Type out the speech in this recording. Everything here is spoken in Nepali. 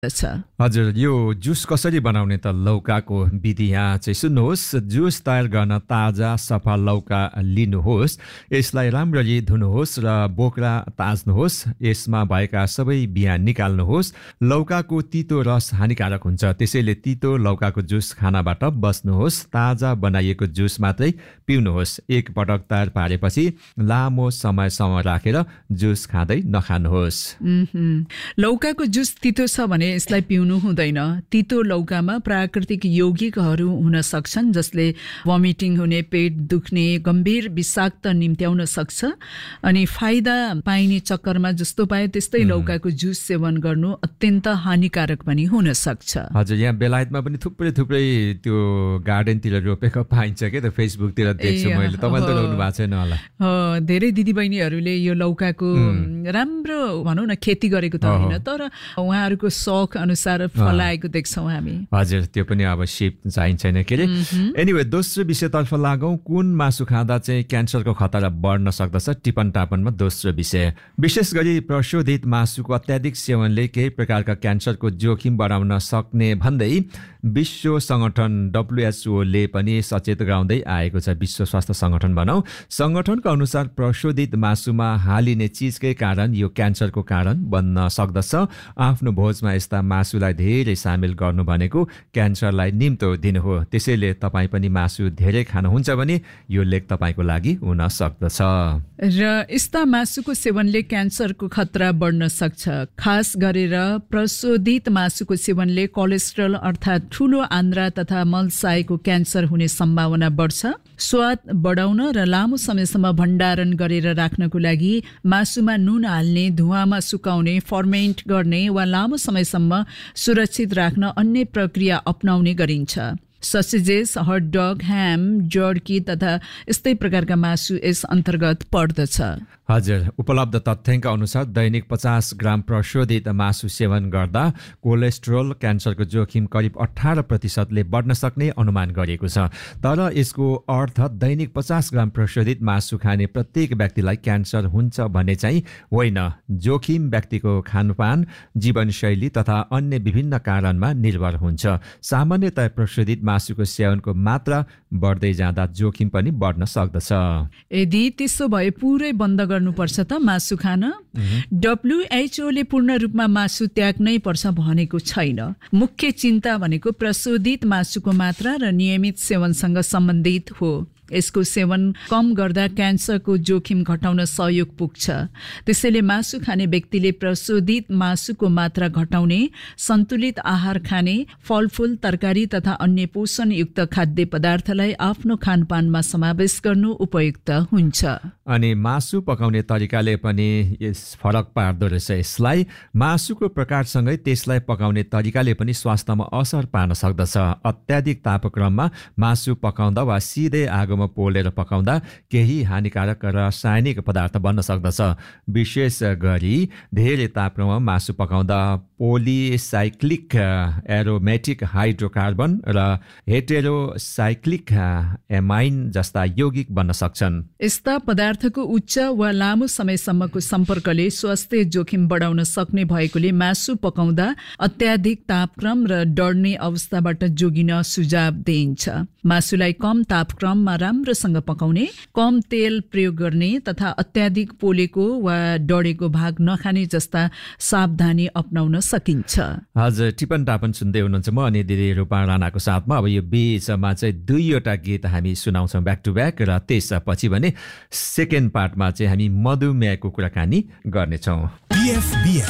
हजुर, यो जुस कसरी बनाउने त लौकाको विधि यहाँ चाहिँ सुन्नुहोस्। जुस तयार गर्न ताजा सफा लौका लिनुहोस्, यसलाई राम्ररी धुनुहोस् र बोक्रा ताज्नुहोस्, यसमा भएका सबै बिया निकाल्नुहोस्। लौकाको तितो रस हानिकारक हुन्छ, त्यसैले तितो लौकाको जुस खानाबाट बस्नुहोस्। ताजा बनाइएको जुस मात्रै पिउनुहोस्। एक पटक तयार पारेपछि लामो समयसम्म राखेर जुस खाँदै नखानुहोस्। लौकाको जुस तितो छ भने यसलाई पिउनु हुँदैन। तितो लौकामा प्राकृतिक यौगिकहरू हुन सक्छन् जसले भमिटिङ हुने, पेट दुख्ने, गम्भीर विषाक्त निम्त्याउन सक्छ। अनि फाइदा पाइने चक्करमा जस्तो पाए त्यस्तै लौकाको जुस सेवन गर्नु अत्यन्त हानिकारक पनि हुन सक्छ। हजुर, यहाँ बेलायतमा पनि थुप्रै त्यो गार्डनतिर रोपेको पाइन्छ के, त फेसबुकतिर देख्छु मैले। तपाईले त लाउनु भएको छैन होला? धेरै दिदीबहिनीहरूले यो लौकाको राम्रो भनौँ न खेती गरेको त होइन, तर उहाँहरूको शौक अनुसार फलाएको देख्छौँ हामी। हजुर, त्यो पनि अब सिप चाहिन्छ के अरे। एनिवे, दोस्रो विषयतर्फ लागौँ। कुन मासु खाँदा चाहिँ क्यान्सरको खतरा बढ्न सक्दछ? टिपन टापनमा दोस्रो विषय। विशेष गरी प्रशोधित मासुको अत्याधिक सेवनले केही प्रकारका क्यान्सरको जोखिम बढाउन सक्ने भन्दै विश्व संगठन WHO ले पनि सचेत गराउँदै आएको छ। विश्व स्वास्थ्य संगठन भनौँ। संगठनको अनुसार प्रशोधित मासुमा हालिने चिजकै कारण यो क्यान्सरको कारण बन्न सक्दछ। आफ्नो भोजमा यस्ता मासुलाई धेरै सामेल गर्नु भनेको क्यान्सरलाई निम्तो दिनु हो। त्यसैले तपाईँ पनि मासु धेरै खानुहुन्छ भने यो लेख तपाईँको लागि हुन सक्दछ। र यस्ता मासुको सेवनले क्यान्सरको खतरा बढ्न सक्छ। खास गरेर प्रशोधित मासुको सेवनले कोलेस्ट्रल अर्थात् ठूलो आन्द्रा तथा मलसायको क्यान्सर हुने सम्भावना बढ्छ। स्वाद बढाउन र लामो समयसम्म भण्डारण गरेर राख्नको लागि मासुमा नुन हाल्ने, धुवामा सुकाउने, फर्मेन्ट गर्ने वा लामो समयसम्म सुरक्षित राख्न अन्य प्रक्रिया अपनाउने गरिन्छ। ससेजेस, हटडग, ह्याम, जर्की तथा यस्तै प्रकारका मासु यस अन्तर्गत पर्दछ। हजुर, उपलब्ध तथ्याङ्क अनुसार दैनिक 50 ग्राम प्रशोधित मासु सेवन गर्दा कोलेस्ट्रोल क्यान्सरको जोखिम करिब 18% बढ्न सक्ने अनुमान गरिएको छ। तर यसको अर्थ दैनिक 50 ग्राम प्रशोधित मासु खाने प्रत्येक व्यक्तिलाई क्यान्सर हुन्छ भन्ने चाहिँ होइन। जोखिम व्यक्तिको खानपान, जीवनशैली तथा अन्य विभिन्न कारणमा निर्भर हुन्छ। सामान्यतया प्रशोधित मासुको सेवनको मात्रा बढ्दै जाँदा जोखिम पनि बढ्न सक्दछ। यदि त्यसो भए पुरै बन्द गर्नुपर्छ त मासु खान? WHO ले पूर्ण रूपमा मासु त्याग्नै पर्छ भनेको छैन। मुख्य चिन्ता भनेको प्रशोधित मासुको मात्रा र नियमित सेवनसँग सम्बन्धित हो। यसको सेवन कम गर्दा क्यान्सरको जोखिम घटाउन सहयोग पुग्छ। त्यसैले मासु खाने व्यक्तिले प्रशोधित मासुको मात्रा घटाउने, सन्तुलित आहार खाने, फलफूल, तरकारी तथा अन्य पोषणयुक्त खाद्य पदार्थलाई आफ्नो खानपानमा समावेश गर्नु उपयुक्त हुन्छ। अनि मासु पकाउने तरिकाले पनि यस फरक पार्दो रहेछ। यसलाई मासुको प्रकारसँगै त्यसलाई पकाउने तरिकाले पनि स्वास्थ्यमा असर पार्न सक्दछ। अत्याधिक तापक्रममा मासु पकाउँदा वा सिधै आगोमा पोलेर पकाउँदा केही हानिकारक रासायनिक पदार्थ बन्न सक्दछ। विशेष गरी धेरै तापक्रममा मासु पकाउँदा पोलिसाइक्लिक एरोमेटिक हाइड्रोकार्बन र हेटेरोसाइक्लिक एमाइन जस्ता यौगिक बन्न सक्छन्। यस्ता पदार्थको उच्च वा लामो समयसम्मको सम्पर्कले स्वास्थ्य जोखिम बढाउन सक्ने भएकोले मासु पकाउँदा अत्याधिक तापक्रम र डढ्ने अवस्थाबाट जोगिन सुझाव दिइन्छ। मासुलाई कम तापक्रममा राम्रोसँग पकाउने, कम तेल प्रयोग गर्ने तथा अत्याधिक पोलेको वा डढेको भाग नखाने जस्ता सावधानी अपनाउन सकिन्छ। हजुर, टिपन टापन सुन्दै हुनुहुन्छ म अनि दिदी रूपा राणाको साथमा। अब यो बीचमा चाहिँ दुईवटा गीत हामी सुनाउँछौँ ब्याक टु ब्याक, र त्यसपछि भने सेकेन्ड पार्टमा चाहिँ हामी मधुमेहको कुराकानी गर्नेछौँ।